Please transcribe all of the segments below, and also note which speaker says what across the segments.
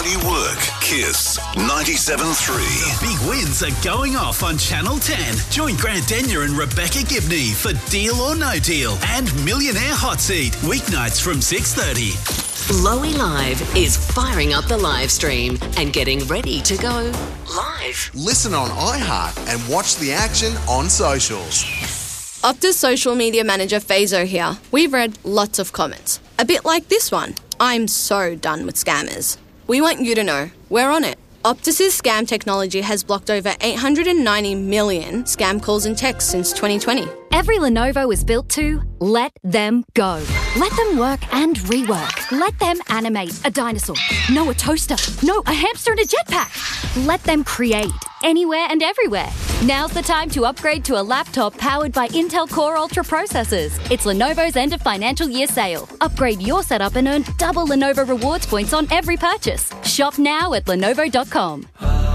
Speaker 1: you work. Kiss 97.3.
Speaker 2: Big wins are going off on Channel 10. Join Grant Denyer and Rebecca Gibney for Deal or No Deal and Millionaire Hot Seat, weeknights from 6:30.
Speaker 3: Lowy Live is firing up the live stream and getting ready to go live.
Speaker 4: Listen on iHeart and watch the action on socials.
Speaker 5: Optus social media manager Fazo here. We've read lots of comments. A bit like this one. I'm so done with scammers. We want you to know we're on it. Optus's scam technology has blocked over 890 million scam calls and texts since 2020.
Speaker 6: Every Lenovo is built to let them go. Let them work and rework. Let them animate a dinosaur. No, a toaster. No, a hamster in a jetpack. Let them create anywhere and everywhere. Now's the time to upgrade to a laptop powered by Intel Core Ultra processors. It's Lenovo's end of financial year sale. Upgrade your setup and earn double Lenovo rewards points on every purchase. Shop now at Lenovo.com.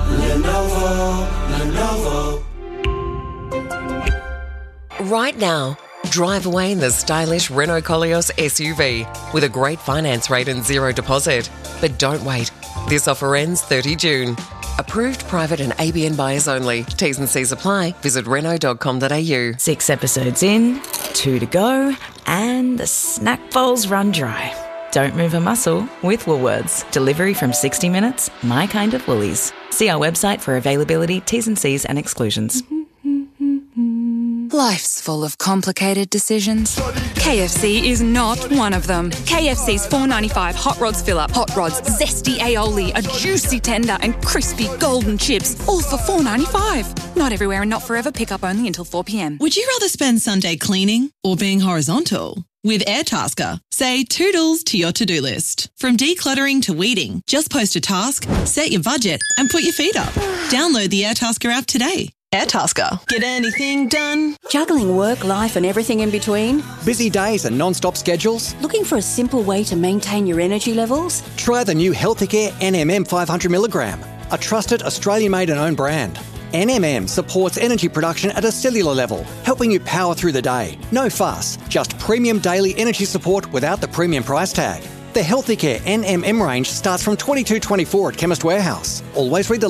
Speaker 7: Lenovo.
Speaker 8: Right now, drive away in the stylish Renault Koleos SUV with a great finance rate and zero deposit. But don't wait. This offer ends 30 June. Approved private and ABN buyers only. T's and C's apply. Visit Renault.com.au.
Speaker 9: 6 episodes in, 2 to go, and the snack bowls run dry. Don't move a muscle with Woolworths. Delivery from 60 minutes, my kind of Woolies. See our website for availability, T's and C's and exclusions.
Speaker 10: Life's full of complicated decisions. KFC is not one of them. KFC's $4.95 Hot Rods Fill-Up. Hot Rods, zesty aioli, a juicy tender and crispy golden chips, all for $4.95. Not everywhere and not forever. Pick up only until 4 p.m.
Speaker 11: Would you rather spend Sunday cleaning or being horizontal? With Airtasker, say toodles to your to-do list. From decluttering to weeding, just post a task, set your budget and put your feet up. Download the Airtasker app today. Airtasker. Get anything done?
Speaker 12: Juggling work, life and everything in between?
Speaker 13: Busy days and non-stop schedules?
Speaker 12: Looking for a simple way to maintain your energy levels?
Speaker 13: Try the new Healthicare NMM 500mg, a trusted Australian-made and owned brand. NMM supports energy production at a cellular level, helping you power through the day. No fuss, just premium daily energy support without the premium price tag. The Healthicare NMM range starts from $22.24 at Chemist Warehouse. Always read the